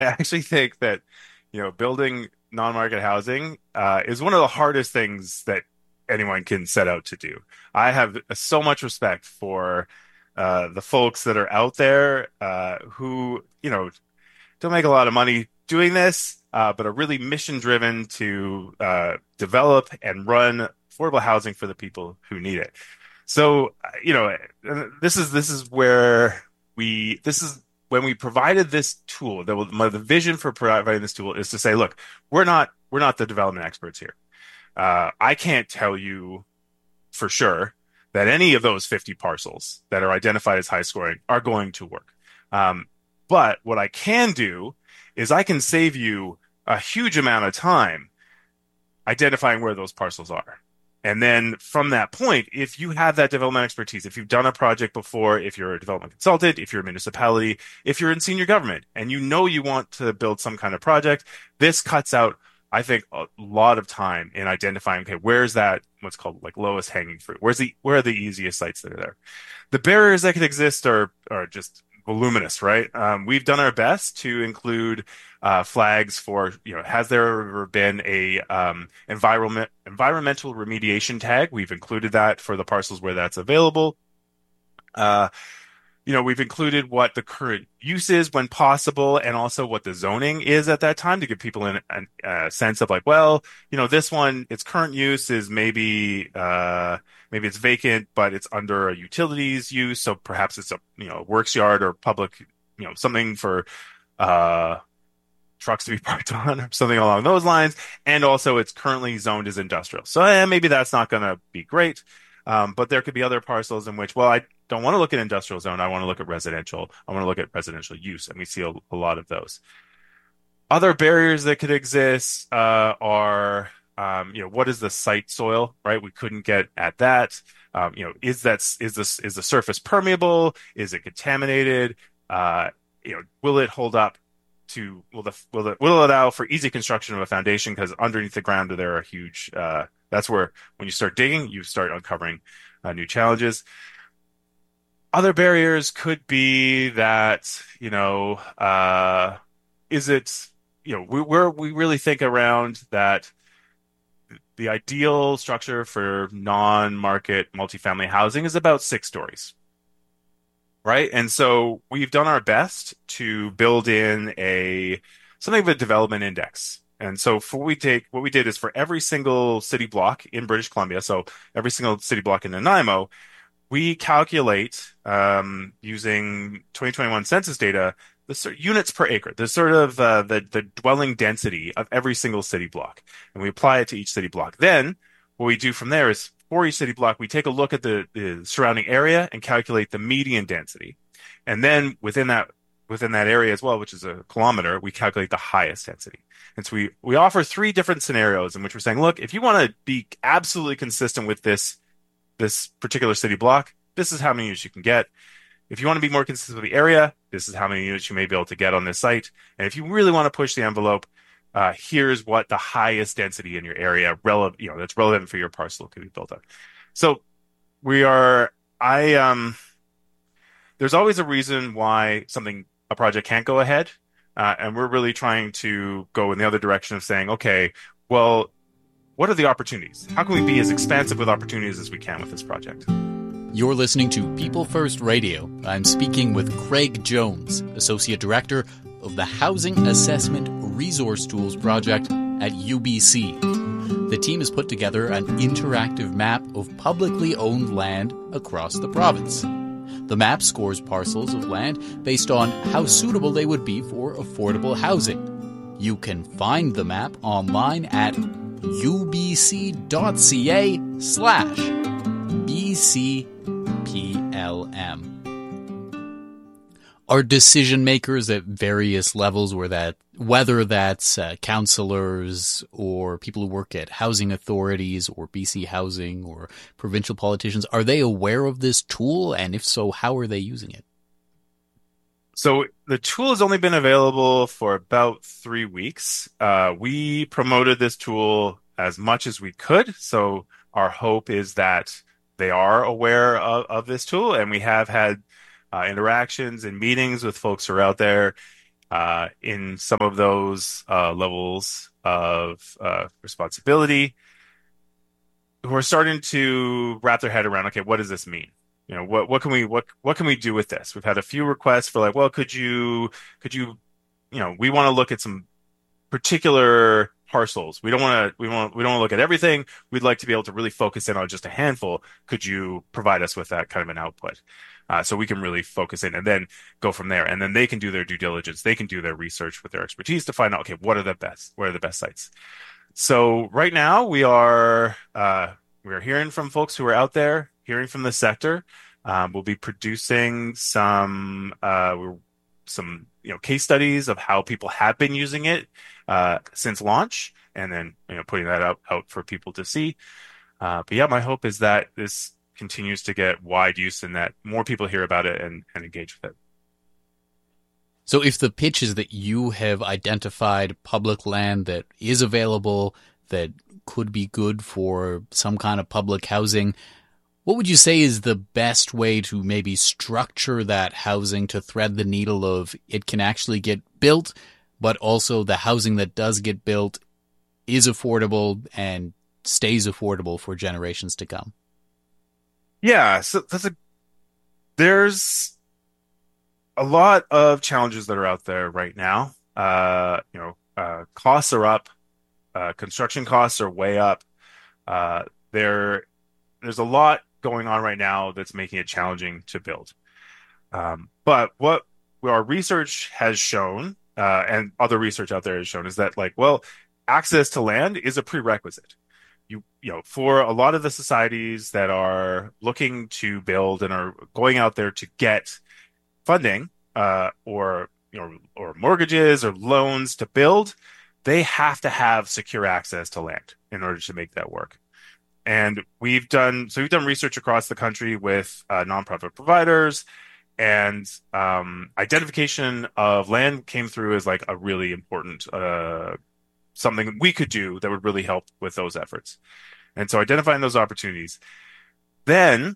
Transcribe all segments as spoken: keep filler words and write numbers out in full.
I actually think that, you know, building non-market housing uh, is one of the hardest things that anyone can set out to do. I have so much respect for uh, the folks that are out there uh, who, you know, don't make a lot of money doing this, uh, but are really mission driven to uh, develop and run affordable housing for the people who need it. So, uh, you know, uh, this is this is where we this is when we provided this tool. The, my, the vision for providing this tool is to say, look, we're not we're not the development experts here. Uh, I can't tell you for sure that any of those fifty parcels that are identified as high scoring are going to work. Um, but what I can do is I can save you a huge amount of time identifying where those parcels are. And then from that point, if you have that development expertise, if you've done a project before, if you're a development consultant, if you're a municipality, if you're in senior government and you know you want to build some kind of project, this cuts out, I think, a lot of time in identifying, okay, where's that, what's called like lowest hanging fruit? Where's the, where are the easiest sites that are there? The barriers that could exist are, are just voluminous, right? Um, we've done our best to include uh, flags for, you know, has there ever been a um, environment environmental remediation tag? We've included that for the parcels where that's available. Uh, you know, we've included what the current use is when possible, and also what the zoning is at that time to give people an, an, a sense of like, well, you know, this one, its current use is maybe uh, maybe it's vacant, but it's under a utilities use, so perhaps it's a you know works yard or public, you know, something for uh, trucks to be parked on or something along those lines, and also it's currently zoned as industrial. So eh, maybe that's not going to be great. Um, but there could be other parcels in which, well, I don't want to look at industrial zone. I want to look at residential. I want to look at residential use, and we see a, a lot of those. Other barriers that could exist uh, are, um, you know, what is the site soil, right? We couldn't get at that. Um, you know, is that is this is the surface permeable? Is it contaminated? Uh, you know, will it hold up to will the will it will it allow for easy construction of a foundation? Because underneath the ground there are huge. Uh, that's where when you start digging, you start uncovering uh, new challenges. Other barriers could be that, you know, uh, is it, you know, we, we're, we really think around that the ideal structure for non-market multifamily housing is about six stories, right? And so we've done our best to build in a something of a development index. And so for what we take, what we did is for every single city block in British Columbia, so every single city block in Nanaimo, we calculate um, using twenty twenty-one census data the sort units per acre, the sort of uh, the the dwelling density of every single city block, and we apply it to each city block. Then what we do from there is for each city block, we take a look at the, the surrounding area and calculate the median density, and then within that within that area as well, which is a kilometer, we calculate the highest density. And so we we offer three different scenarios in which we're saying, look, if you want to be absolutely consistent with this this particular city block, this is how many units you can get. If you want to be more consistent with the area, this is how many units you may be able to get on this site. And if you really want to push the envelope, uh, here's what the highest density in your area relevant, you know, that's relevant for your parcel could be built on. So we are, I, um, there's always a reason why something, a project can't go ahead. Uh, and we're really trying to go in the other direction of saying, okay, well, what are the opportunities? How can we be as expansive with opportunities as we can with this project? You're listening to People First Radio. I'm speaking with Craig Jones, Associate Director of the Housing Assessment Resource Tools Project at U B C. The team has put together an interactive map of publicly owned land across the province. The map scores parcels of land based on how suitable they would be for affordable housing. You can find the map online at ubc.ca slash bcplm. Are decision makers at various levels, where that whether that's uh, councillors or people who work at housing authorities or B C Housing or provincial politicians, are they aware of this tool? And if so, how are they using it? So the tool has only been available for about three weeks. Uh, we promoted this tool as much as we could. So our hope is that they are aware of, of this tool, and we have had uh, interactions and meetings with folks who are out there. uh, in some of those uh, levels of uh, responsibility who are starting to wrap their head around, okay, what does this mean? You know, what what can we what what can we do with this? We've had a few requests for like, well, could you could you you know, we want to look at some particular parcels. We don't want to we want we don't want to look at everything. We'd like to be able to really focus in on just a handful. Could you provide us with that kind of an output? Uh, so we can really focus in and then go from there. And then they can do their due diligence. They can do their research with their expertise to find out, okay, what are the best? What are the best sites? So right now we are uh, we are hearing from folks who are out there, hearing from the sector. Um, we'll be producing some uh, some you know case studies of how people have been using it uh, since launch, and then you know putting that out out for people to see. Uh, but yeah, my hope is that this continues to get wide use and that more people hear about it and, and engage with it. So if the pitch is that you have identified public land that is available, that could be good for some kind of public housing, what would you say is the best way to maybe structure that housing to thread the needle of it can actually get built, but also the housing that does get built is affordable and stays affordable for generations to come? Yeah, so that's a there's a lot of challenges that are out there right now. Uh, you know, uh, costs are up, uh, construction costs are way up. Uh, there, there's a lot going on right now that's making it challenging to build. Um, but what our research has shown, uh, and other research out there has shown, is that like, well, access to land is a prerequisite. You, you know, for a lot of the societies that are looking to build and are going out there to get funding, uh, or you know, or mortgages or loans to build, they have to have secure access to land in order to make that work. And we've done so we've done research across the country with uh, nonprofit providers, and um, identification of land came through as like a really important uh, something we could do that would really help with those efforts. And so identifying those opportunities. Then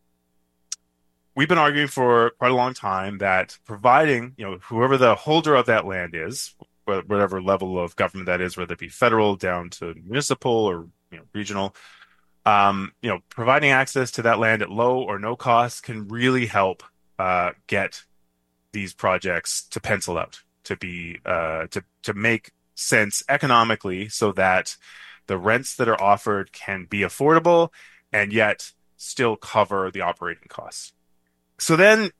we've been arguing for quite a long time that providing, you know, whoever the holder of that land is, whatever level of government that is, whether it be federal down to municipal or you know, regional, um, you know, providing access to that land at low or no cost can really help uh, get these projects to pencil out, to be uh, to to make sense economically, so that the rents that are offered can be affordable and yet still cover the operating costs. So then,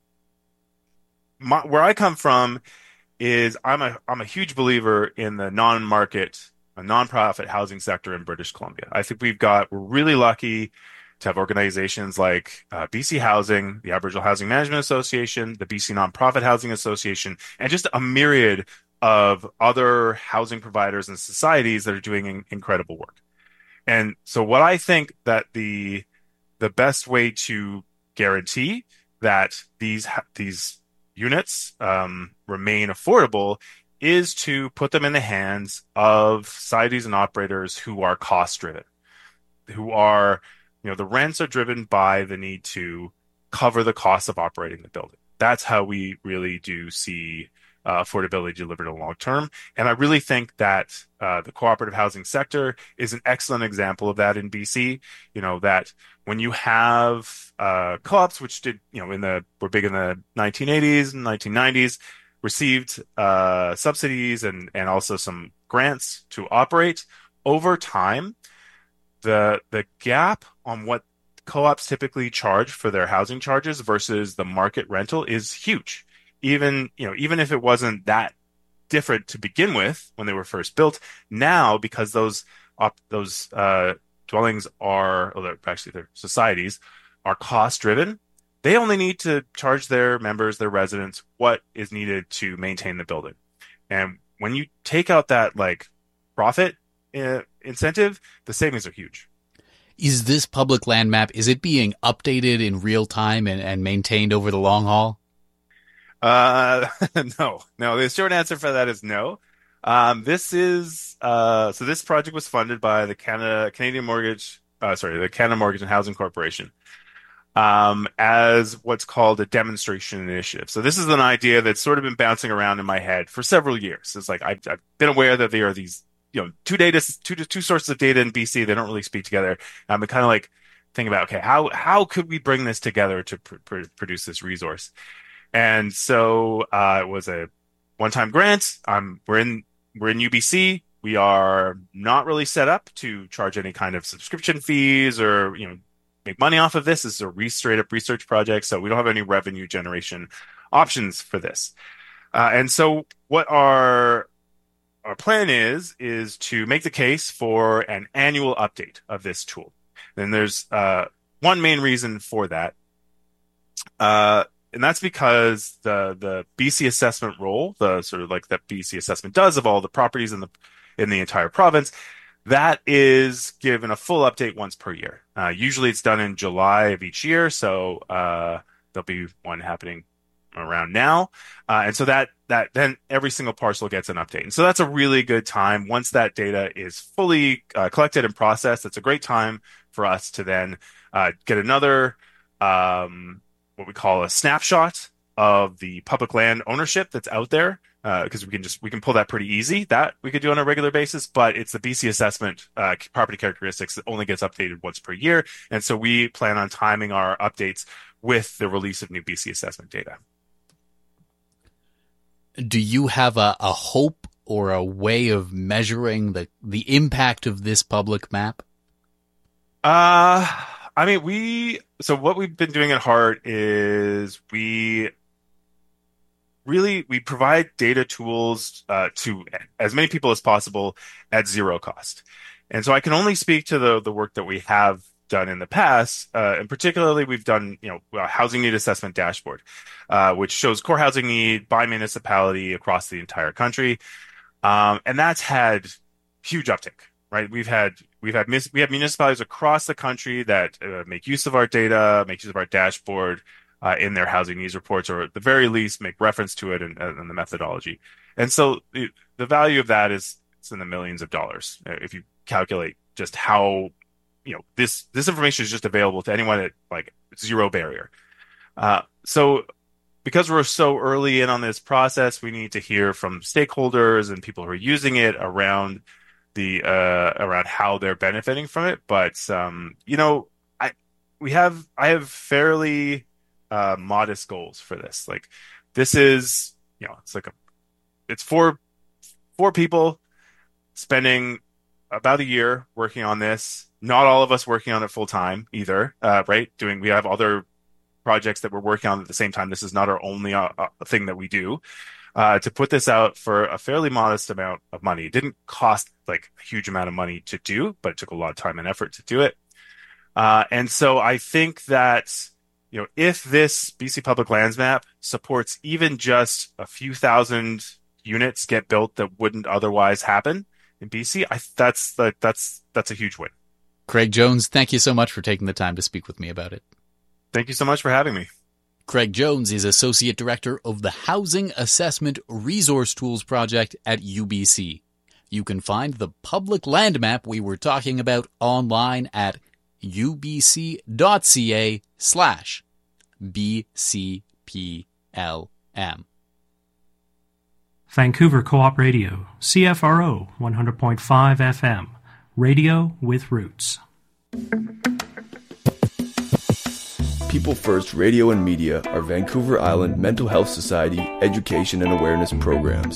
my, where I come from is I'm a I'm a huge believer in the non-market, a nonprofit housing sector in British Columbia. I think we've got we're really lucky to have organizations like uh, B C Housing, the Aboriginal Housing Management Association, the B C Nonprofit Housing Association, and just a myriad of other housing providers and societies that are doing in, incredible work. And so what I think that the the best way to guarantee that these these units um, remain affordable is to put them in the hands of societies and operators who are cost driven, who are, you know, the rents are driven by the need to cover the cost of operating the building. That's how we really do see uh, affordability delivered in the long term. And I really think that uh, the cooperative housing sector is an excellent example of that in B C. You know, that when you have uh, co-ops, which did, you know, in the were big in the nineteen eighties and nineteen nineties, received uh, subsidies and and also some grants to operate. Over time, the the gap on what co-ops typically charge for their housing charges versus the market rental is huge. Even, you know, even if it wasn't that different to begin with when they were first built, now because those op, those uh, dwellings are, or actually their societies are cost driven, they only need to charge their members, their residents, what is needed to maintain the building. And when you take out that like profit uh, incentive, the savings are huge. Is this public land map, is it being updated in real time and, and maintained over the long haul? Uh, no, no. The short answer for that is no. Um, this is uh, so this project was funded by the Canada Canadian Mortgage, uh, sorry, the Canada Mortgage and Housing Corporation. um, as what's called a demonstration initiative. So this is an idea that's sort of been bouncing around in my head for several years. It's like I've, I've been aware that there are these, you know, two data, two two sources of data in B C. They don't really speak together. I'm kind of like thinking about, okay, how how could we bring this together to pr pr produce this resource? And so uh, it was a one-time grant. Um, we're in we're in U B C. We are not really set up to charge any kind of subscription fees or, you know, make money off of this. This is a re straight up research project, so we don't have any revenue generation options for this. Uh, and so what our our plan is is to make the case for an annual update of this tool. And there's uh, one main reason for that. Uh, And that's because the the B C assessment role, the sort of like that B C assessment does of all the properties in the in the entire province, that is given a full update once per year. Uh, usually it's done in July of each year, so uh, there'll be one happening around now. Uh, and so that that then every single parcel gets an update. And so that's a really good time. Once that data is fully uh, collected and processed, it's a great time for us to then uh, get another um, what we call a snapshot of the public land ownership that's out there, because uh, we can just we can pull that pretty easy. That we could do on a regular basis, but it's the B C assessment uh, property characteristics that only gets updated once per year, and so we plan on timing our updates with the release of new B C assessment data. Do you have a, a hope or a way of measuring the the impact of this public map? Uh I mean, we, so what we've been doing at Heart is we really, we provide data tools uh, to as many people as possible at zero cost. And so I can only speak to the, the work that we have done in the past. Uh, and particularly we've done, you know, a housing need assessment dashboard, uh, which shows core housing need by municipality across the entire country. Um, and that's had huge uptick. Right, we've had we've had we have municipalities across the country that uh, make use of our data, make use of our dashboard uh, in their housing needs reports, or at the very least make reference to it in, in the methodology. And so the, the value of that is it's in the millions of dollars if you calculate just how, you know, this this information is just available to anyone at like zero barrier. Uh, so because we're so early in on this process, we need to hear from stakeholders and people who are using it around the uh around how they're benefiting from it. But um you know, I we have I have fairly uh modest goals for this. Like this is, you know, it's like a it's four four people spending about a year working on this. Not all of us working on it full time either, uh right? Doing we have other projects that we're working on at the same time. This is not our only uh, uh, thing that we do. Uh, to put this out for a fairly modest amount of money. It didn't cost like a huge amount of money to do, but it took a lot of time and effort to do it. Uh, and so I think that, you know, if this B C Public Lands Map supports even just a few thousand units get built that wouldn't otherwise happen in B C, I, that's the, that's that's a huge win. Craig Jones, thank you so much for taking the time to speak with me about it. Thank you so much for having me. Craig Jones is Associate Director of the Housing Assessment Resource Tools Project at U B C. You can find the public land map we were talking about online at ubc.ca slash bcplm. Vancouver Co-op Radio, C F R O one hundred point five F M, radio with roots. People First Radio and Media are Vancouver Island Mental Health Society education and awareness programs.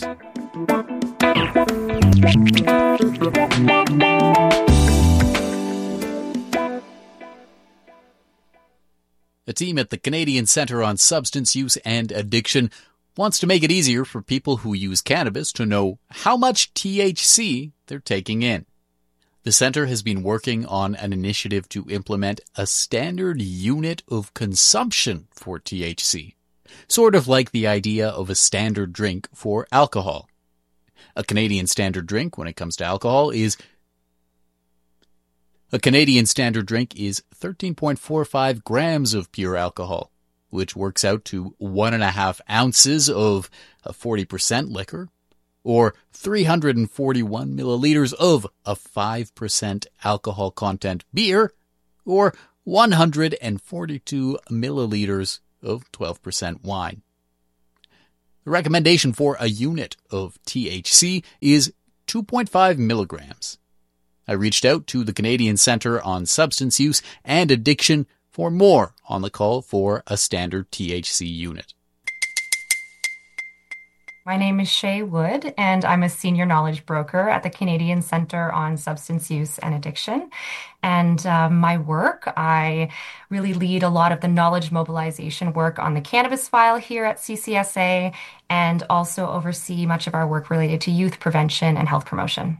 A team at the Canadian Centre on Substance Use and Addiction wants to make it easier for people who use cannabis to know how much T H C they're taking in. The Centre has been working on an initiative to implement a standard unit of consumption for T H C, sort of like the idea of a standard drink for alcohol. A Canadian standard drink, when it comes to alcohol, is a Canadian standard drink is thirteen point four five grams of pure alcohol, which works out to one and a half ounces of a forty percent liquor, or three hundred forty-one milliliters of a five percent alcohol content beer, or one hundred forty-two milliliters of twelve percent wine. The recommendation for a unit of T H C is two point five milligrams. I reached out to the Canadian Centre on Substance Use and Addiction for more on the call for a standard T H C unit. My name is Shay Wood, and I'm a senior knowledge broker at the Canadian Centre on Substance Use and Addiction. And uh, my work, I really lead a lot of the knowledge mobilization work on the cannabis file here at C C S A, and also oversee much of our work related to youth prevention and health promotion.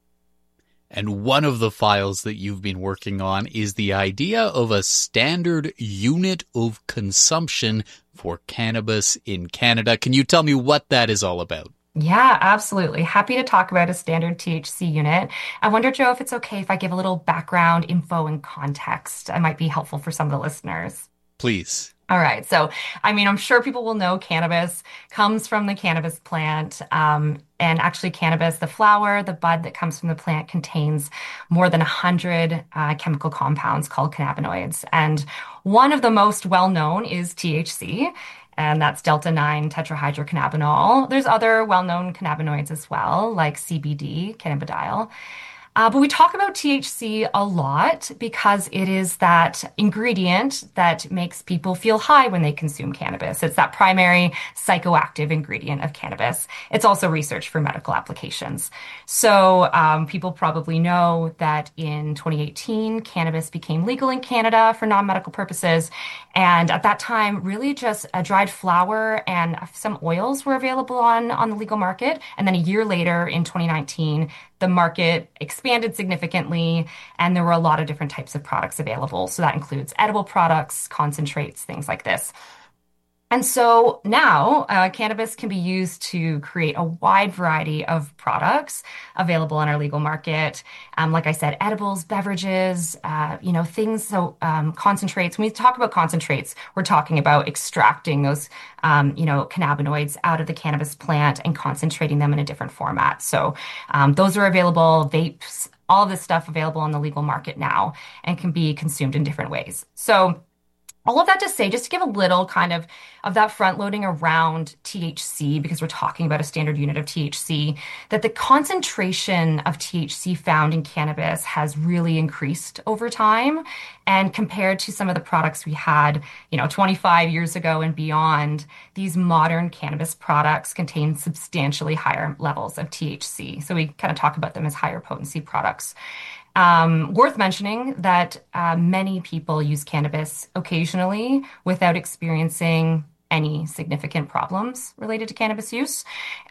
And one of the files that you've been working on is the idea of a standard unit of consumption for cannabis in Canada. Can you tell me what that is all about? Yeah, absolutely. Happy to talk about a standard T H C unit. I wonder, Joe, if it's okay if I give a little background info and context. It might be helpful for some of the listeners. Please. All right. So, I mean, I'm sure people will know cannabis comes from the cannabis plant. Um, and actually, cannabis, the flower, the bud that comes from the plant contains more than one hundred uh, chemical compounds called cannabinoids. And one of the most well-known is T H C, and that's delta nine tetrahydrocannabinol. There's other well-known cannabinoids as well, like C B D, cannabidiol. Uh, but we talk about T H C a lot because it is that ingredient that makes people feel high when they consume cannabis. It's that primary psychoactive ingredient of cannabis. It's also researched for medical applications. So um, people probably know that in twenty eighteen, cannabis became legal in Canada for non-medical purposes. And at that time, really just a dried flower and some oils were available on, on the legal market. And then a year later, in twenty nineteen, the market expanded significantly, and there were a lot of different types of products available. So that includes edible products, concentrates, things like this. And so now uh, cannabis can be used to create a wide variety of products available on our legal market. Um, like I said, edibles, beverages, uh, you know, things, so um, concentrates. When we talk about concentrates, we're talking about extracting those, um, you know, cannabinoids out of the cannabis plant and concentrating them in a different format. So um, those are available, vapes, all of this stuff available on the legal market now and can be consumed in different ways. So all of that to say, just to give a little kind of of that front loading around T H C, because we're talking about a standard unit of T H C, that the concentration of T H C found in cannabis has really increased over time. And compared to some of the products we had, you know, twenty-five years ago and beyond, these modern cannabis products contain substantially higher levels of T H C. So we kind of talk about them as higher potency products. Um, worth mentioning that uh, many people use cannabis occasionally without experiencing any significant problems related to cannabis use.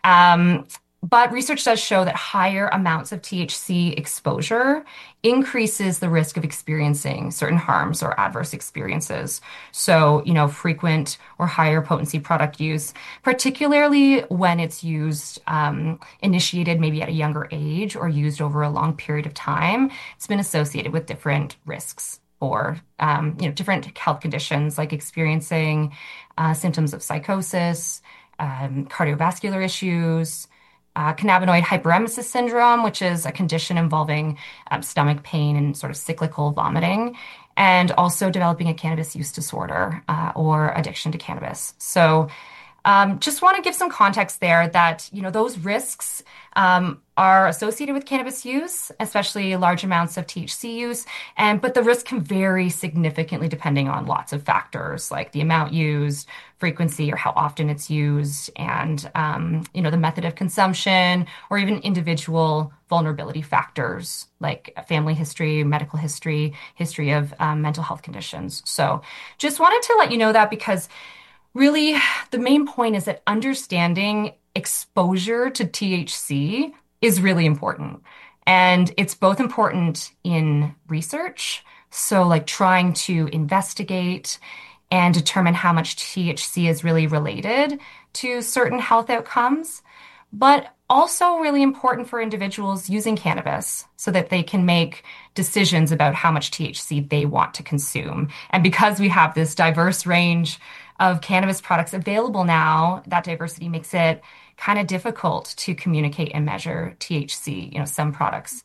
Um, but research does show that higher amounts of T H C exposure increases the risk of experiencing certain harms or adverse experiences. So, you know, frequent or higher potency product use, particularly when it's used, um, initiated maybe at a younger age or used over a long period of time, it's been associated with different risks or, um, you know, different health conditions like experiencing uh, symptoms of psychosis, um, cardiovascular issues, Uh, cannabinoid hyperemesis syndrome, which is a condition involving um, stomach pain and sort of cyclical vomiting, and also developing a cannabis use disorder uh, or addiction to cannabis. So um, just want to give some context there that, you know, those risks um, are associated with cannabis use, especially large amounts of T H C use, and but the risk can vary significantly depending on lots of factors like the amount used, frequency or how often it's used, and um, you know, the method of consumption, or even individual vulnerability factors like family history, medical history, history of um, mental health conditions. So just wanted to let you know that, because really the main point is that understanding exposure to T H C is really important. And it's both important in research, so like trying to investigate and determine how much T H C is really related to certain health outcomes, but also really important for individuals using cannabis so that they can make decisions about how much T H C they want to consume. And because we have this diverse range of cannabis products available now, that diversity makes it kind of difficult to communicate and measure T H C. You know, some products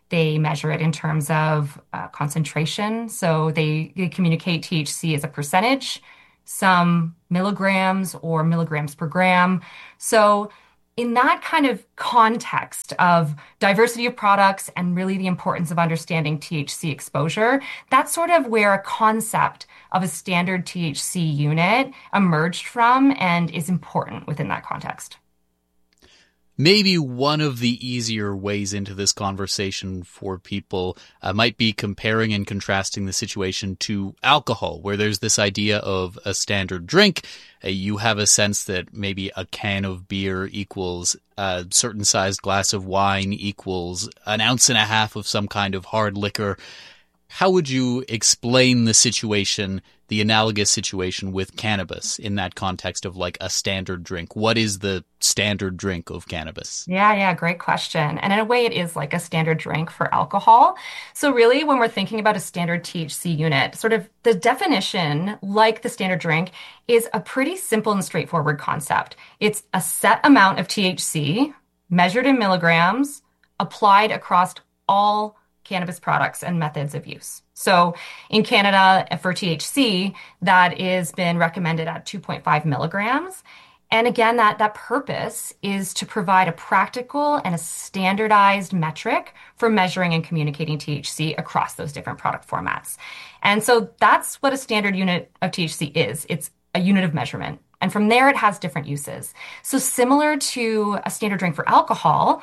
They measure it in terms of uh, concentration. So they, they communicate T H C as a percentage, some milligrams or milligrams per gram. So in that kind of context of diversity of products and really the importance of understanding T H C exposure, that's sort of where a concept of a standard T H C unit emerged from and is important within that context. Maybe one of the easier ways into this conversation for people uh, might be comparing and contrasting the situation to alcohol, where there's this idea of a standard drink. Uh, you have a sense that maybe a can of beer equals a certain sized glass of wine equals an ounce and a half of some kind of hard liquor. How would you explain the situation, the analogous situation with cannabis in that context of like a standard drink? What is the standard drink of cannabis? Yeah, yeah, great question. And in a way, it is like a standard drink for alcohol. So really, when we're thinking about a standard T H C unit, sort of the definition, like the standard drink, is a pretty simple and straightforward concept. It's a set amount of T H C measured in milligrams, applied across all cannabis products and methods of use. So in Canada, for T H C, that has been recommended at two point five milligrams. And again, that, that purpose is to provide a practical and a standardized metric for measuring and communicating T H C across those different product formats. And so that's what a standard unit of T H C is. It's a unit of measurement. And from there, it has different uses. So similar to a standard drink for alcohol,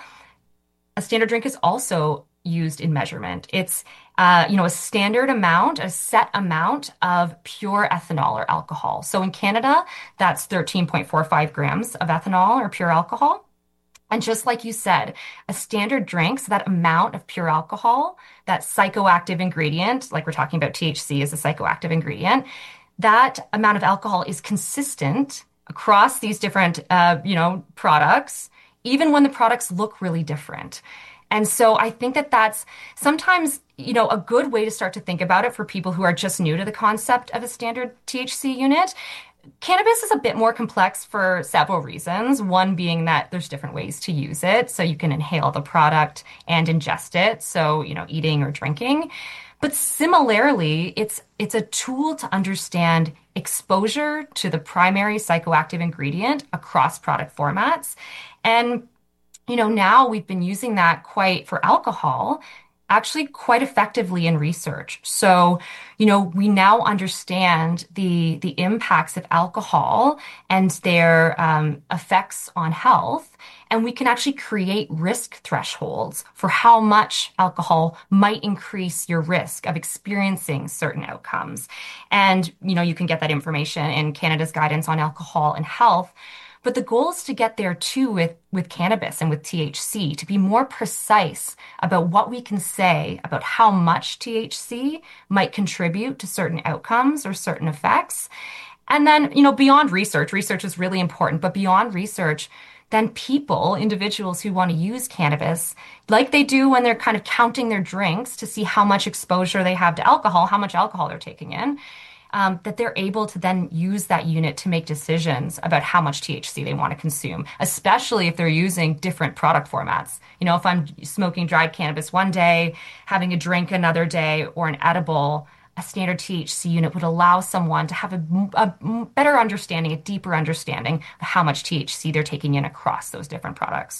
a standard drink is also used in measurement. It's, uh, you know, a standard amount, a set amount of pure ethanol or alcohol. So in Canada, that's thirteen point four five grams of ethanol or pure alcohol. And just like you said, a standard drink, so that amount of pure alcohol, that psychoactive ingredient, like we're talking about T H C as a psychoactive ingredient, that amount of alcohol is consistent across these different, uh, you know, products, even when the products look really different. And so I think that that's sometimes, you know, a good way to start to think about it for people who are just new to the concept of a standard T H C unit. Cannabis is a bit more complex for several reasons. One being that there's different ways to use it. So you can inhale the product and ingest it. So, you know, eating or drinking. But similarly, it's it's a tool to understand exposure to the primary psychoactive ingredient across product formats. And you know, now we've been using that quite for alcohol, actually quite effectively in research. So, you know, we now understand the the impacts of alcohol and their um, effects on health, and we can actually create risk thresholds for how much alcohol might increase your risk of experiencing certain outcomes. And, you know, you can get that information in Canada's guidance on alcohol and health. But the goal is to get there too with, with cannabis and with T H C, to be more precise about what we can say about how much T H C might contribute to certain outcomes or certain effects. And then, you know, beyond research, research is really important, but beyond research, then people, individuals who want to use cannabis, like they do when they're kind of counting their drinks to see how much exposure they have to alcohol, how much alcohol they're taking in, Um, that they're able to then use that unit to make decisions about how much T H C they want to consume, especially if they're using different product formats. You know, if I'm smoking dried cannabis one day, having a drink another day, or an edible, a standard T H C unit would allow someone to have a, a better understanding, a deeper understanding of how much T H C they're taking in across those different products.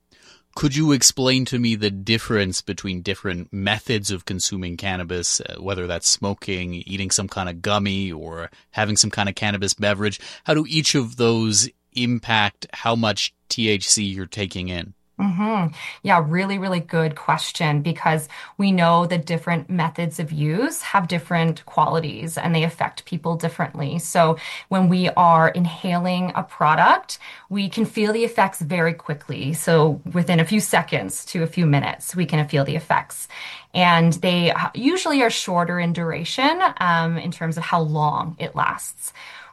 Could you explain to me the difference between different methods of consuming cannabis, uh, whether that's smoking, eating some kind of gummy, or having some kind of cannabis beverage? How do each of those impact how much T H C you're taking in? Mm-hmm. Yeah, really, really good question, because we know that different methods of use have different qualities and they affect people differently. So when we are inhaling a product, we can feel the effects very quickly. So within a few seconds to a few minutes, we can feel the effects. And they usually are shorter in duration um, in terms of how long it lasts.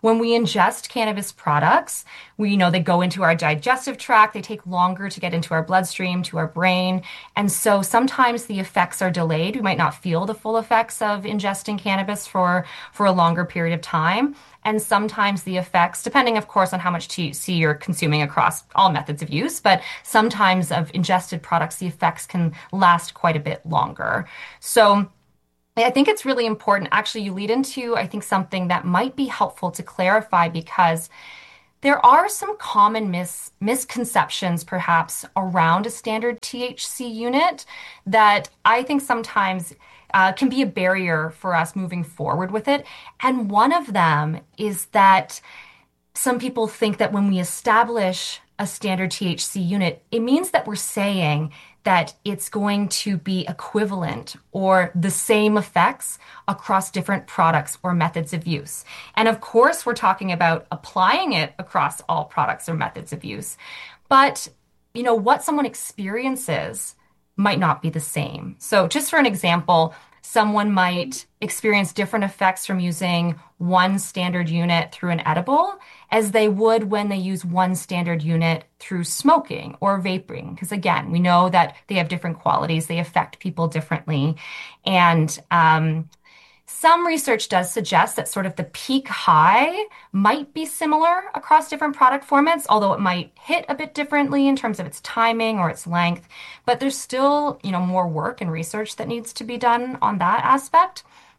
when we ingest cannabis products, we you know they go into our digestive tract, they take longer to get into our bloodstream, to our brain. And so sometimes the effects are delayed. We might not feel the full effects of ingesting cannabis for, for a longer period of time. And sometimes the effects, depending, of course, on how much T H C you're consuming across all methods of use, but sometimes of ingested products, the effects can last quite a bit longer. So I think it's really important. Actually, you lead into, I think, something that might be helpful to clarify, because there are some common mis misconceptions, perhaps, around a standard T H C unit that I think sometimes uh, can be a barrier for us moving forward with it. And one of them is that some people think that when we establish a standard T H C unit, it means that we're saying that it's going to be equivalent or the same effects across different products or methods of use. And of course, we're talking about applying it across all products or methods of use. But, you know, what someone experiences might not be the same. So just for an example, someone might experience different effects from using one standard unit through an edible as they would when they use one standard unit through smoking or vaping. Because again, we know that they have different qualities, they affect people differently. And um, some research does suggest that sort of the peak high might be similar across different product formats, although it might hit a bit differently in terms of its timing or its length. But there's still, you know, more work and research that needs to be done on that aspect.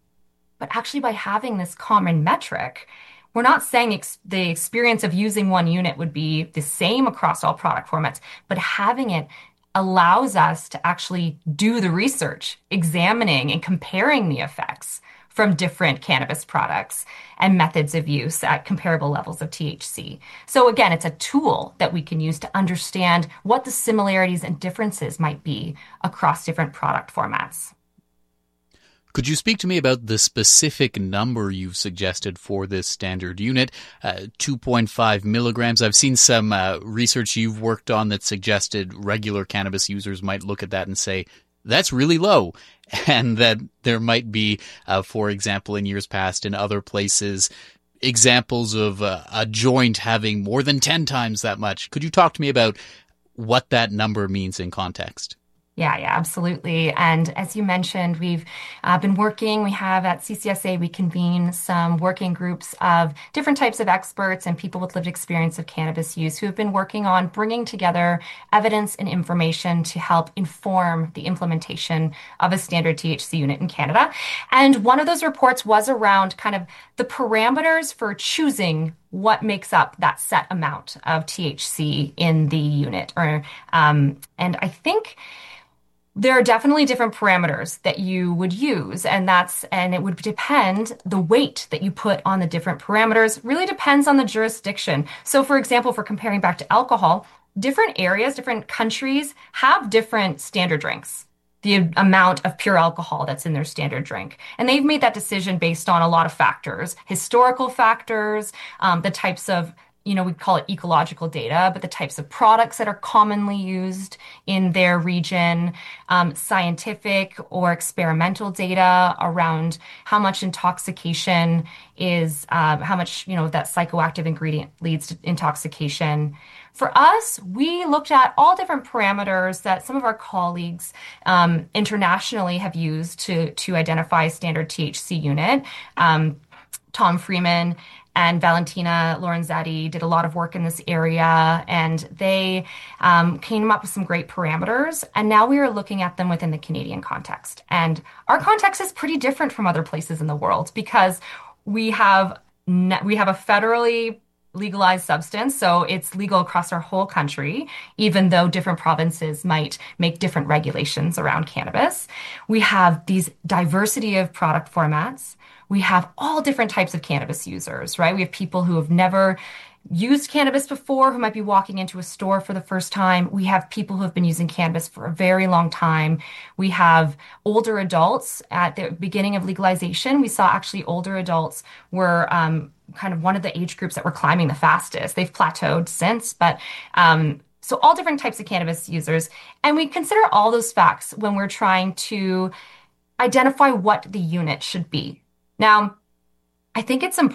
But actually, by having this common metric, we're not saying ex the experience of using one unit would be the same across all product formats, but having it allows us to actually do the research, examining and comparing the effects from different cannabis products and methods of use at comparable levels of T H C. So again, it's a tool that we can use to understand what the similarities and differences might be across different product formats. Could you speak to me about the specific number you've suggested for this standard unit, uh, two point five milligrams? I've seen some uh, research you've worked on that suggested regular cannabis users might look at that and say, that's really low. And that there might be, uh, for example, in years past in other places, examples of uh, a joint having more than ten times that much. Could you talk to me about what that number means in context? Yeah, yeah, absolutely. And as you mentioned, we've uh, been working, we have at C C S A, we convene some working groups of different types of experts and people with lived experience of cannabis use who have been working on bringing together evidence and information to help inform the implementation of a standard T H C unit in Canada. And one of those reports was around kind of the parameters for choosing what makes up that set amount of T H C in the unit. Or, um, and I think there are definitely different parameters that you would use, and that's and it would depend, the weight that you put on the different parameters really depends on the jurisdiction. So for example, for comparing back to alcohol, different areas, different countries have different standard drinks, the amount of pure alcohol that's in their standard drink. And they've made that decision based on a lot of factors, historical factors, um, the types of, you know, we call it ecological data, but the types of products that are commonly used in their region, um, scientific or experimental data around how much intoxication is, uh, how much, you know, that psychoactive ingredient leads to intoxication. For us, we looked at all different parameters that some of our colleagues um, internationally have used to, to identify a standard T H C unit. Um, Tom Freeman and Valentina Lorenzetti did a lot of work in this area, and they um, came up with some great parameters. And now we are looking at them within the Canadian context. And our context is pretty different from other places in the world because we have we have a federally legalized substance, so it's legal across our whole country, even though different provinces might make different regulations around cannabis. We have these diversity of product formats. We have all different types of cannabis users, right? We have people who have never used cannabis before, who might be walking into a store for the first time. We have people who have been using cannabis for a very long time. We have older adults. At the beginning of legalization, we saw actually older adults were um, kind of one of the age groups that were climbing the fastest. They've plateaued since, but um, so all different types of cannabis users. And we consider all those facts when we're trying to identify what the unit should be. Now, I think it's important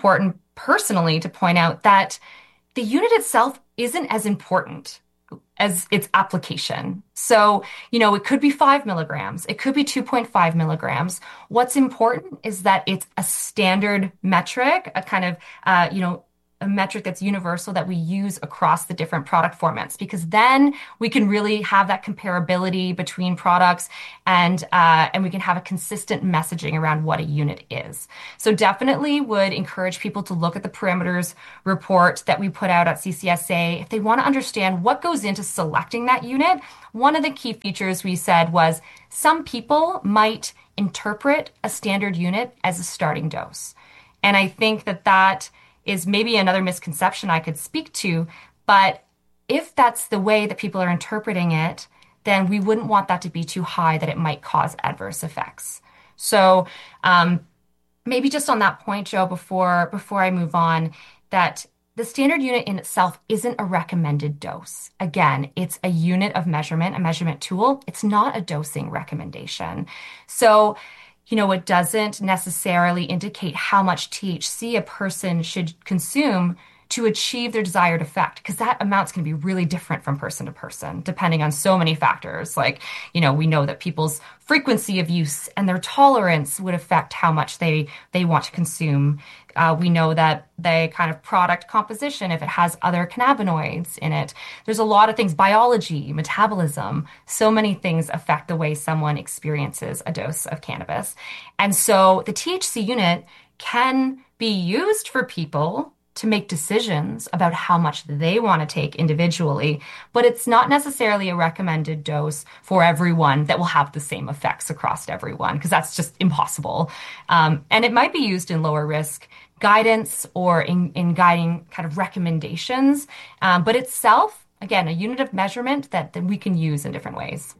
personally to point out that the unit itself isn't as important as its application. So, you know, it could be five milligrams, it could be two point five milligrams. What's important is that it's a standard metric, a kind of, uh, you know, a metric that's universal that we use across the different product formats, because then we can really have that comparability between products, and uh, and we can have a consistent messaging around what a unit is. So definitely would encourage people to look at the parameters report that we put out at C C S A if they want to understand what goes into selecting that unit. One of the key features we said was some people might interpret a standard unit as a starting dose. And I think that that is maybe another misconception I could speak to, but if that's the way that people are interpreting it, then we wouldn't want that to be too high that it might cause adverse effects. So um, maybe just on that point, Joe, before before I move on, that the standard unit in itself isn't a recommended dose. Again, it's a unit of measurement, a measurement tool. It's not a dosing recommendation. So you know, it doesn't necessarily indicate how much T H C a person should consume to achieve their desired effect, because that amount's going to be really different from person to person, depending on so many factors. Like, you know, we know that people's frequency of use and their tolerance would affect how much they, they want to consume. Uh, we know that the kind of product composition, if it has other cannabinoids in it, there's a lot of things, biology, metabolism, so many things affect the way someone experiences a dose of cannabis. And so the T H C unit can be used for people to make decisions about how much they want to take individually, but it's not necessarily a recommended dose for everyone that will have the same effects across everyone, because that's just impossible. Um, and it might be used in lower risk guidance or in, in guiding kind of recommendations, um, but itself, again, a unit of measurement that, that we can use in different ways.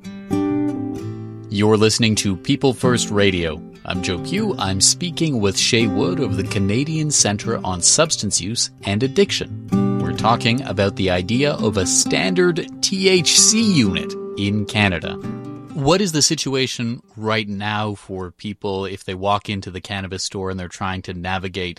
You're listening to People First Radio. I'm Joe Pugh. I'm speaking with Shay Wood of the Canadian Centre on Substance Use and Addiction. We're talking about the idea of a standard T H C unit in Canada. What is the situation right now for people if they walk into the cannabis store and they're trying to navigate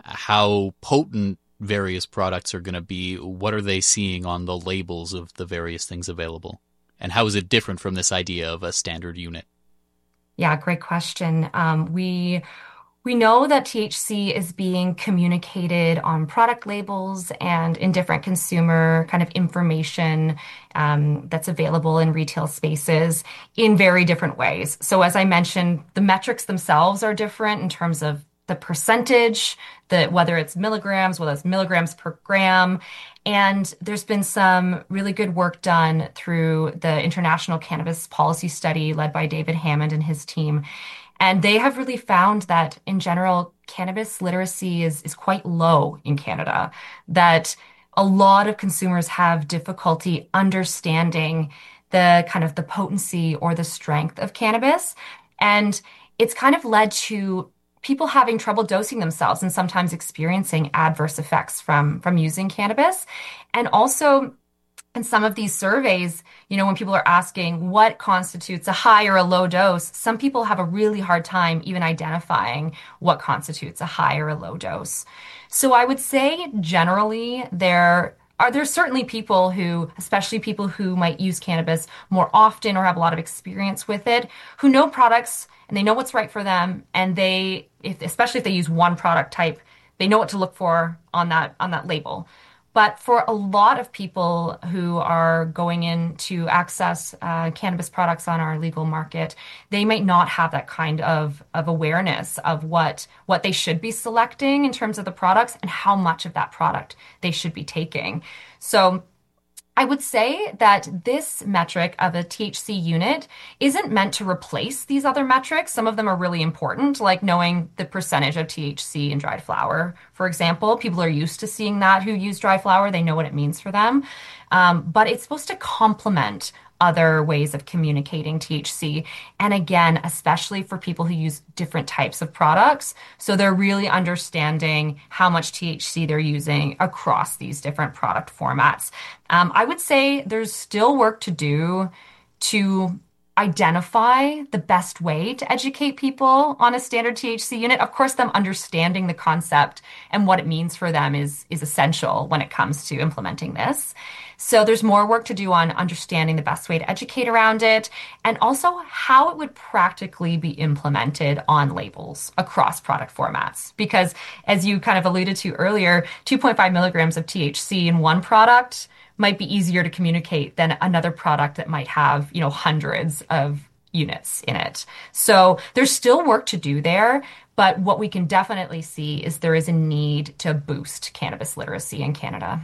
how potent various products are going to be? What are they seeing on the labels of the various things available? And how is it different from this idea of a standard unit? Yeah, great question. Um, we we know that T H C is being communicated on product labels and in different consumer kind of information um, that's available in retail spaces in very different ways. So as I mentioned, the metrics themselves are different in terms of the percentage, the, whether it's milligrams, whether it's milligrams per gram. And there's been some really good work done through the International Cannabis Policy Study led by David Hammond and his team. And they have really found that in general, cannabis literacy is, is quite low in Canada, that a lot of consumers have difficulty understanding the kind of the potency or the strength of cannabis. And it's kind of led to people having trouble dosing themselves and sometimes experiencing adverse effects from, from using cannabis. And also in some of these surveys, you know, when people are asking what constitutes a high or a low dose, some people have a really hard time even identifying what constitutes a high or a low dose. So I would say generally there are there certainly people who, especially people who might use cannabis more often or have a lot of experience with it, who know products and they know what's right for them, and they, if, especially if they use one product type, they know what to look for on that on that label. But for a lot of people who are going in to access uh, cannabis products on our legal market, they might not have that kind of, of awareness of what, what they should be selecting in terms of the products and how much of that product they should be taking. So I would say that this metric of a T H C unit isn't meant to replace these other metrics. Some of them are really important, like knowing the percentage of T H C in dried flower, for example. People are used to seeing that who use dry flower. They know what it means for them. Um, but it's supposed to complement other ways of communicating T H C. And again, especially for people who use different types of products. So they're really understanding how much T H C they're using across these different product formats. Um, I would say there's still work to do to identify the best way to educate people on a standard T H C unit. Of course, them understanding the concept and what it means for them is, is essential when it comes to implementing this. So there's more work to do on understanding the best way to educate around it and also how it would practically be implemented on labels across product formats. Because as you kind of alluded to earlier, two point five milligrams of T H C in one product might be easier to communicate than another product that might have, you know, hundreds of units in it. So there's still work to do there, but what we can definitely see is there is a need to boost cannabis literacy in Canada.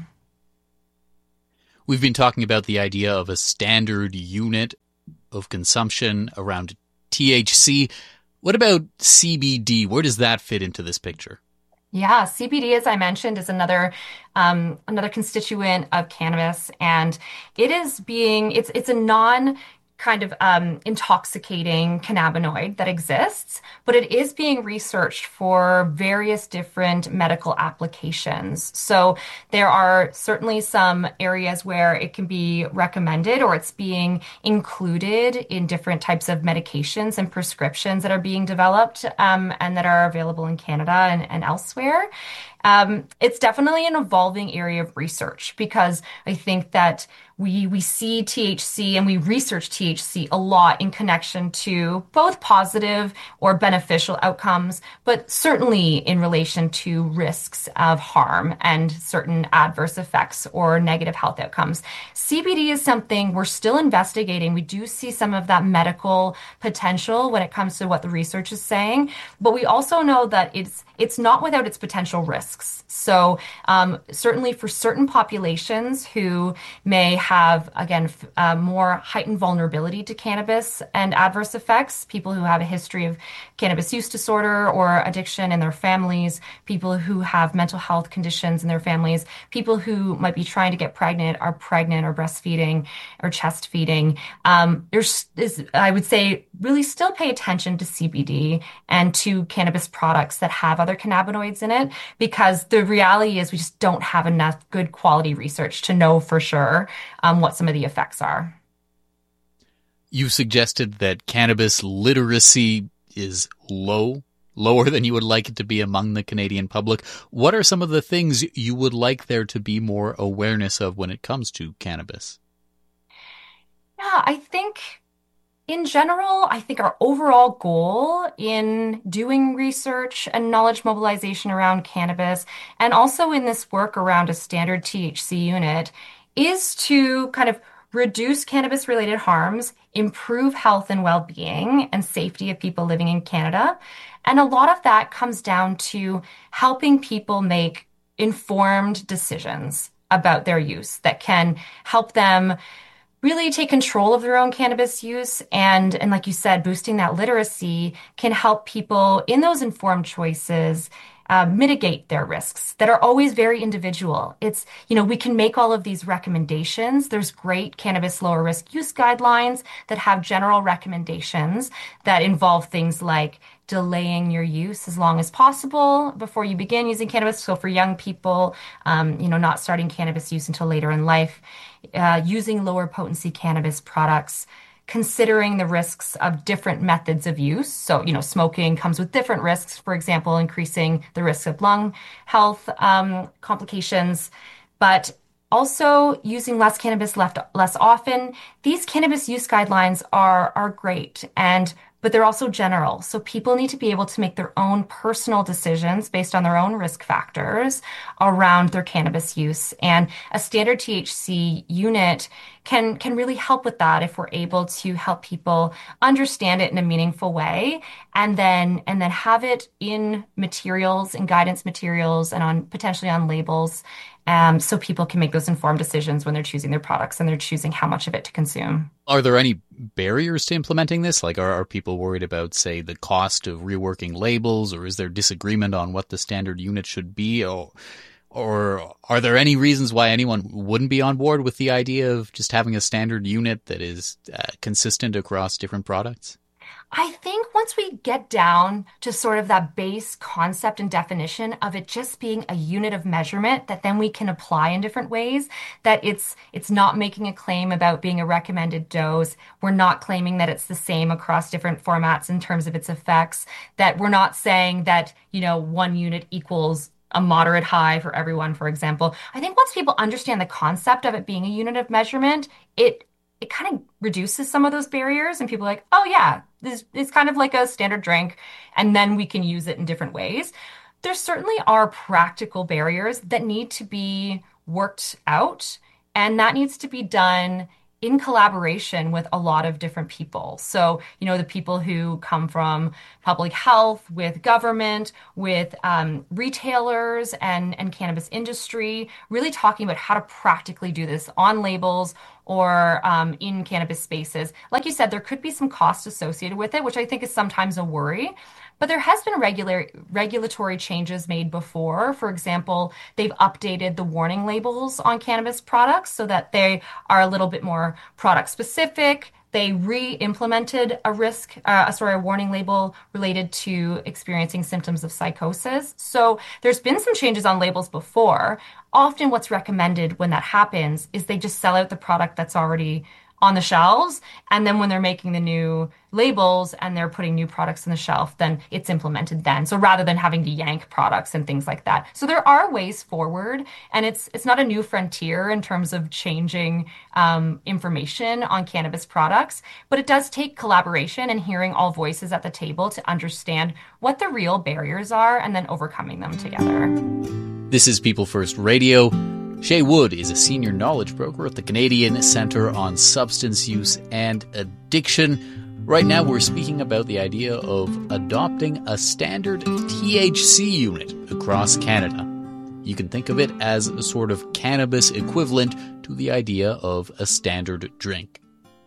We've been talking about the idea of a standard unit of consumption around T H C. What about C B D? Where does that fit into this picture? Yeah, C B D, as I mentioned, is another um, another constituent of cannabis, and it is being it's it's a non kind of um, intoxicating cannabinoid that exists, but it is being researched for various different medical applications. So there are certainly some areas where it can be recommended or it's being included in different types of medications and prescriptions that are being developed um, and that are available in Canada and, and elsewhere. Um, it's definitely an evolving area of research because I think that we we see T H C and we research T H C a lot in connection to both positive or beneficial outcomes, but certainly in relation to risks of harm and certain adverse effects or negative health outcomes. C B D is something we're still investigating. We do see some of that medical potential when it comes to what the research is saying, but we also know that it's it's not without its potential risks. So um, certainly for certain populations who may have, again, f- uh, more heightened vulnerability to cannabis and adverse effects, people who have a history of cannabis use disorder or addiction in their families, people who have mental health conditions in their families, people who might be trying to get pregnant, are pregnant or breastfeeding or chest feeding. Um, there's, is, I would say, really still pay attention to C B D and to cannabis products that have other cannabinoids in it, because the reality is we just don't have enough good quality research to know for sure um, what some of the effects are. You suggested that cannabis literacy is low, lower than you would like it to be among the Canadian public. What are some of the things you would like there to be more awareness of when it comes to cannabis? Yeah, I think in general, I think our overall goal in doing research and knowledge mobilization around cannabis, and also in this work around a standard T H C unit, is to kind of reduce cannabis-related harms, improve health and well-being and safety of people living in Canada. And a lot of that comes down to helping people make informed decisions about their use that can help them really take control of their own cannabis use. And, and like you said, boosting that literacy can help people in those informed choices uh, mitigate their risks that are always very individual. It's, you know, we can make all of these recommendations. There's great cannabis lower risk use guidelines that have general recommendations that involve things like delaying your use as long as possible before you begin using cannabis. So for young people, um, you know, not starting cannabis use until later in life, uh, using lower potency cannabis products, considering the risks of different methods of use. So, you know, smoking comes with different risks, for example, increasing the risk of lung health um, complications, but also using less cannabis left less often. These cannabis use guidelines are are great, and but they're also general. So people need to be able to make their own personal decisions based on their own risk factors around their cannabis use. And a standard T H C unit can, can really help with that if we're able to help people understand it in a meaningful way, and then, and then have it in materials and guidance materials and on potentially on labels. Um, so people can make those informed decisions when they're choosing their products and they're choosing how much of it to consume. Are there any barriers to implementing this? Like, are, are people worried about, say, the cost of reworking labels, or is there disagreement on what the standard unit should be? Or, or are there any reasons why anyone wouldn't be on board with the idea of just having a standard unit that is uh, consistent across different products? I think once we get down to sort of that base concept and definition of it just being a unit of measurement that then we can apply in different ways, that it's it's not making a claim about being a recommended dose. We're not claiming that it's the same across different formats in terms of its effects, that we're not saying that, you know, one unit equals a moderate high for everyone, for example. I think once people understand the concept of it being a unit of measurement, it it kind of reduces some of those barriers, and people are like, oh yeah, this is kind of like a standard drink, and then we can use it in different ways. There certainly are practical barriers that need to be worked out, and that needs to be done in collaboration with a lot of different people. So, you know, the people who come from public health, with government, with um, retailers and, and cannabis industry, really talking about how to practically do this on labels or um, in cannabis spaces. Like you said, there could be some cost associated with it, which I think is sometimes a worry. But there has been regular regulatory changes made before. For example, they've updated the warning labels on cannabis products so that they are a little bit more product specific. They re-implemented a risk, uh, sorry, a warning label related to experiencing symptoms of psychosis. So there's been some changes on labels before. Often what's recommended when that happens is they just sell out the product that's already on the shelves. And then when they're making the new labels and they're putting new products on the shelf, then it's implemented then. So rather than having to yank products and things like that. So there are ways forward, and it's it's not a new frontier in terms of changing um, information on cannabis products, but it does take collaboration and hearing all voices at the table to understand what the real barriers are and then overcoming them together. This is People First Radio. Shay Wood is a senior knowledge broker at the Canadian Centre on Substance Use and Addiction. Right now we're speaking about the idea of adopting a standard T H C unit across Canada. You can think of it as a sort of cannabis equivalent to the idea of a standard drink.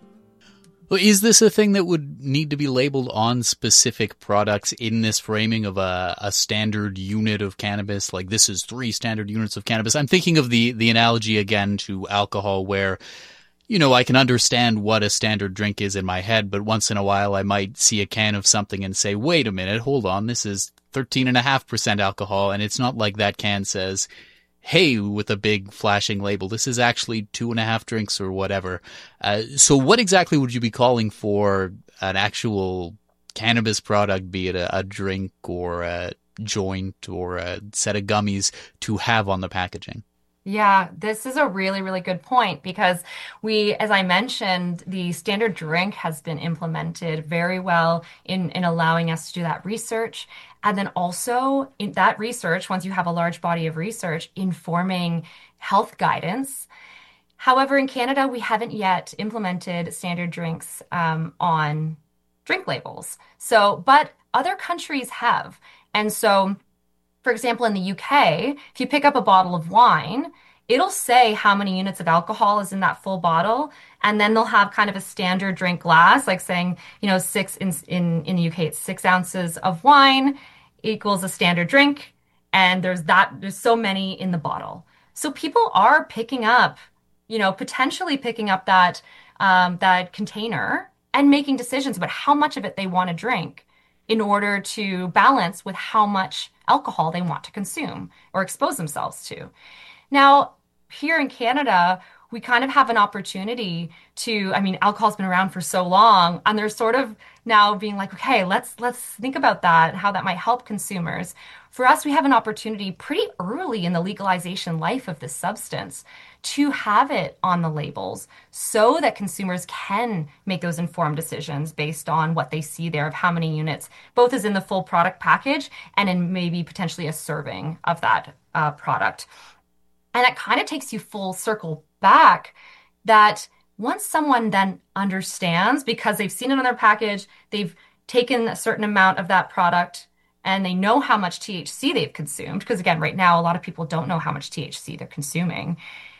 Is this a thing that would need to be labeled on specific products in this framing of a, a standard unit of cannabis? Like, this is three standard units of cannabis. I'm thinking of the, the analogy again to alcohol where, you know, I can understand what a standard drink is in my head, but once in a while I might see a can of something and say, wait a minute, hold on, this is thirteen point five percent alcohol. And it's not like that can says, hey, with a big flashing label, this is actually two and a half drinks or whatever. Uh, so what exactly would you be calling for an actual cannabis product, be it a, a drink or a joint or a set of gummies, to have on the packaging? Yeah, this is a really, really good point because we, as I mentioned, the standard drink has been implemented very well in, in allowing us to do that research. And then also in that research, once you have a large body of research, informing health guidance. However, in Canada, we haven't yet implemented standard drinks um, on drink labels. So, but other countries have. And so, for example, in the U K, if you pick up a bottle of wine, it'll say how many units of alcohol is in that full bottle. And then they'll have kind of a standard drink glass, like saying, you know, six in, in, in the U K, it's six ounces of wine equals a standard drink. And there's that, there's so many in the bottle. So people are picking up, you know, potentially picking up that, um, that container and making decisions about how much of it they want to drink in order to balance with how much alcohol they want to consume or expose themselves to. Now, here in Canada, we kind of have an opportunity to, I mean, alcohol's been around for so long, and they're sort of now being like, okay, let's let's think about that, how that might help consumers. For us, we have an opportunity pretty early in the legalization life of this substance to have it on the labels so that consumers can make those informed decisions based on what they see there of how many units, both as in the full product package and in maybe potentially a serving of that uh, product. And it kind of takes you full circle back that once someone then understands, because they've seen it on their package, they've taken a certain amount of that product, and they know how much T H C they've consumed, because again, right now, a lot of people don't know how much T H C they're consuming.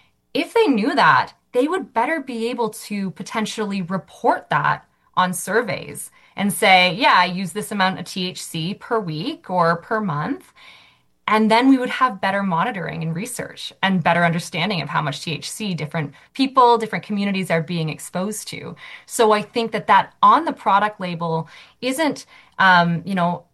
If they knew that, they would better be able to potentially report that on surveys and say, yeah, I use this amount of T H C per week or per month. And then we would have better monitoring and research and better understanding of how much T H C different people, different communities are being exposed to. So I think that that on the product label isn't, um, you know,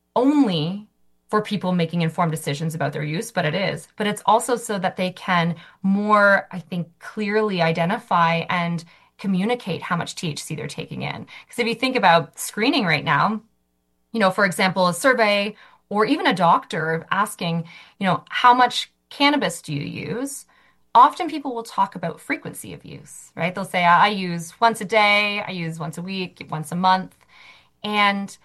only for people making informed decisions about their use, but it is. But it's also so that they can more, I think, clearly identify and communicate how much T H C they're taking in. Because if you think about screening right now, you know, for example, a survey or even a doctor asking, you know, how much cannabis do you use? Often people will talk about frequency of use, right? They'll say, I use once a day, I use once a week, once a month. And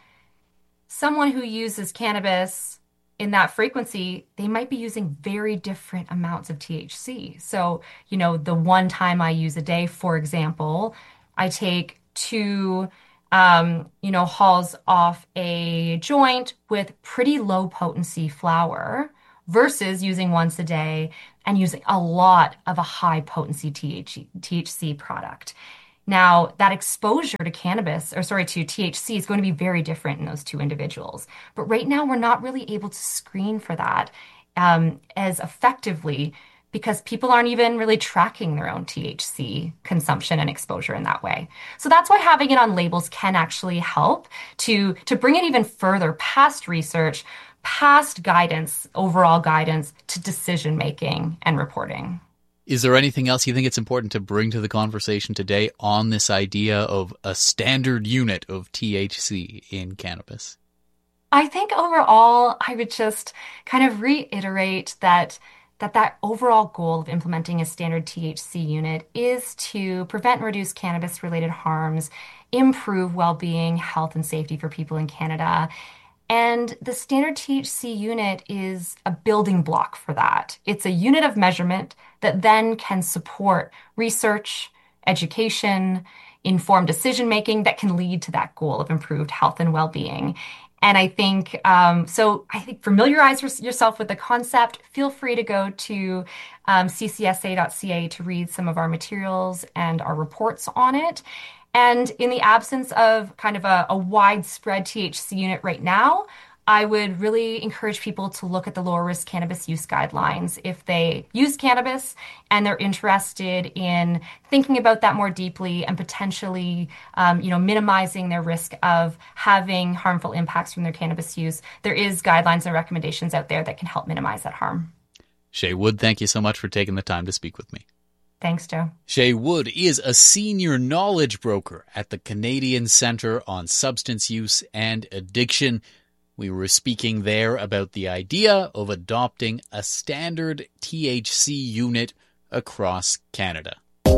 someone who uses cannabis in that frequency, they might be using very different amounts of T H C. So, you know, the one time I use a day, for example, I take two Um, you know, hauls off a joint with pretty low potency flower versus using once a day and using a lot of a high potency T H C product. Now, that exposure to cannabis, or sorry, to T H C is going to be very different in those two individuals. But right now, we're not really able to screen for that um, as effectively because people aren't even really tracking their own T H C consumption and exposure in that way. So that's why having it on labels can actually help to, to bring it even further past research, past guidance, overall guidance to decision-making and reporting. Is there anything else you think it's important to bring to the conversation today on this idea of a standard unit of T H C in cannabis? I think overall, I would just kind of reiterate that that that overall goal of implementing a standard T H C unit is to prevent and reduce cannabis-related harms, improve well-being, health, and safety for people in Canada. And the standard T H C unit is a building block for that. It's a unit of measurement that then can support research, education, informed decision-making that can lead to that goal of improved health and well-being. And I think, um, so I think familiarize yourself with the concept. Feel free to go to um, c c s a dot c a to read some of our materials and our reports on it. And in the absence of kind of a, a widespread T H C unit right now, I would really encourage people to look at the lower risk cannabis use guidelines if they use cannabis and they're interested in thinking about that more deeply and potentially, um, you know, minimizing their risk of having harmful impacts from their cannabis use. There is guidelines and recommendations out there that can help minimize that harm. Shay Wood, thank you so much for taking the time to speak with me. Thanks, Joe. Shay Wood is a senior knowledge broker at the Canadian Centre on Substance Use and Addiction. We were speaking there about the idea of adopting a standard T H C unit across Canada.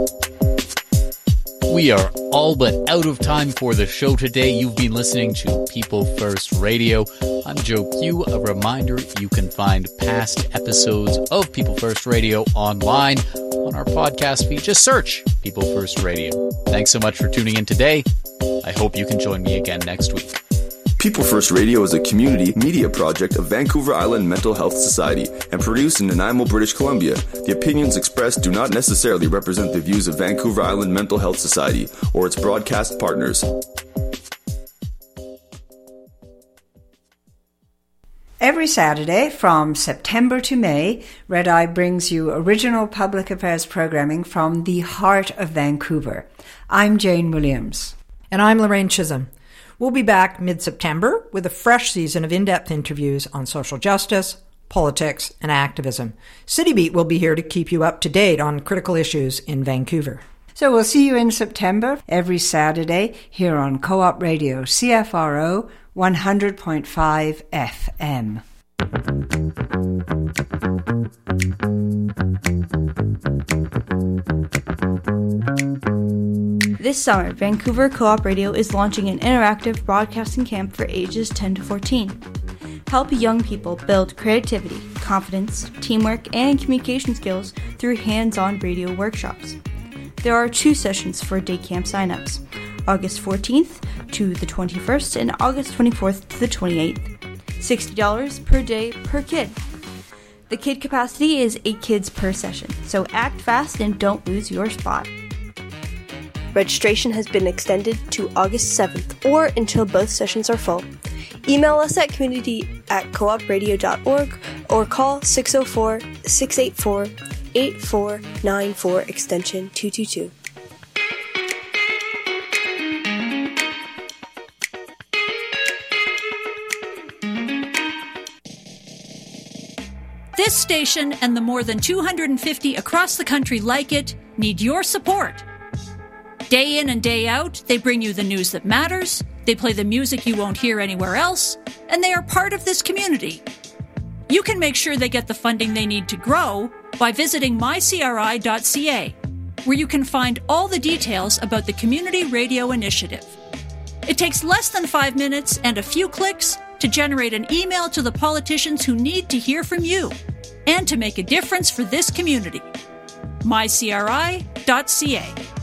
We are all but out of time for the show today. You've been listening to People First Radio. I'm Joe Q. A reminder, you can find past episodes of People First Radio online on our podcast feed. Just search People First Radio. Thanks so much for tuning in today. I hope you can join me again next week. People First Radio is a community media project of Vancouver Island Mental Health Society and produced in Nanaimo, British Columbia. The opinions expressed do not necessarily represent the views of Vancouver Island Mental Health Society or its broadcast partners. Every Saturday from September to May, Red Eye brings you original public affairs programming from the heart of Vancouver. I'm Jane Williams. And I'm Lorraine Chisholm. We'll be back mid-September with a fresh season of in-depth interviews on social justice, politics, and activism. City Beat will be here to keep you up to date on critical issues in Vancouver. So we'll see you in September every Saturday here on Co-op Radio, C F R O one hundred point five F M. This summer, Vancouver Co-op Radio is launching an interactive broadcasting camp for ages ten to fourteen. Help young people build creativity, confidence, teamwork, and communication skills through hands-on radio workshops. There are two sessions for day camp signups, August fourteenth to the twenty-first and August twenty-fourth to the twenty-eighth. sixty dollars per day per kid. The kid capacity is eight kids per session, so act fast and don't lose your spot. Registration has been extended to August seventh or until both sessions are full. Email us at community at coop radio dot org or call six oh four, six eight four, eight four nine four extension two two two. This station and the more than two hundred fifty across the country like it need your support. Day in and day out, they bring you the news that matters, they play the music you won't hear anywhere else, and they are part of this community. You can make sure they get the funding they need to grow by visiting my c r i dot c a, where you can find all the details about the Community Radio Initiative. It takes less than five minutes and a few clicks to generate an email to the politicians who need to hear from you and to make a difference for this community. my c r i dot c a.